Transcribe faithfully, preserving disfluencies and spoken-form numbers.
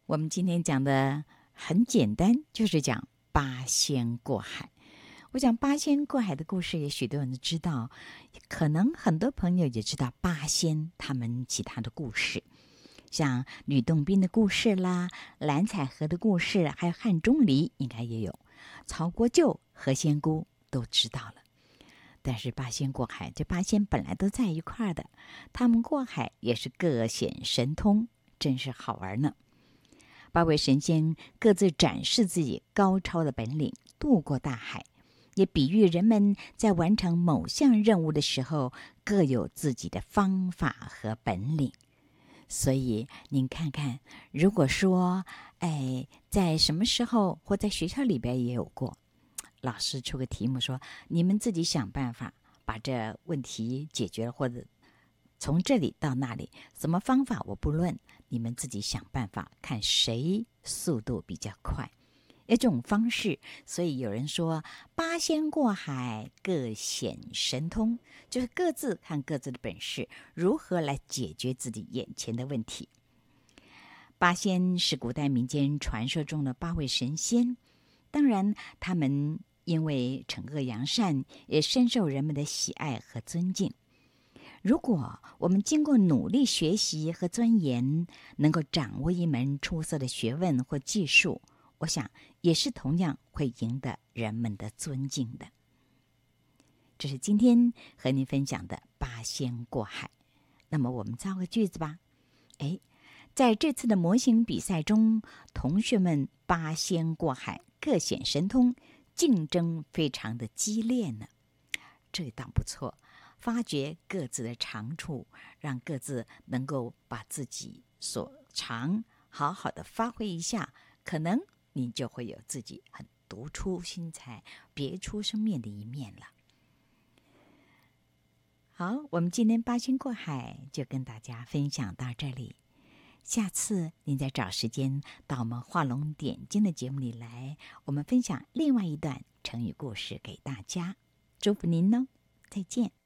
我们今天讲的很简单，就是讲八仙过海。我讲八仙过海的故事，也许多人都知道，可能很多朋友也知道八仙他们其他的故事，像吕洞宾的故事啦，蓝采和的故事，还有汉钟离应该也有，曹国舅和仙姑都知道了。但是八仙过海，这八仙本来都在一块儿的，他们过海也是各显神通，真是好玩呢。八位神仙各自展示自己高超的本领，渡过大海，也比喻人们在完成某项任务的时候各有自己的方法和本领。所以您看看，如果说哎，在什么时候或在学校里边也有过，老师出个题目说你们自己想办法把这问题解决了，或者从这里到那里，什么方法我不论，你们自己想办法，看谁速度比较快。一种方式，所以有人说八仙过海，各显神通，就是各自看各自的本事，如何来解决自己眼前的问题。八仙是古代民间传说中的八位神仙，当然他们因为惩恶扬善，也深受人们的喜爱和尊敬。如果我们经过努力学习和钻研，能够掌握一门出色的学问或技术，我想也是同样会赢得人们的尊敬的。这是今天和您分享的八仙过海。那么我们造个句子吧。哎，在这次的模型比赛中，同学们八仙过海，各显神通，竞争非常的激烈呢。这倒不错，发掘各自的长处，让各自能够把自己所长好好的发挥一下，可能你就会有自己很独出心裁、别出生面的一面了。好，我们今天八仙过海就跟大家分享到这里。下次您再找时间到我们画龙点睛的节目里来，我们分享另外一段成语故事给大家。祝福您哦，再见。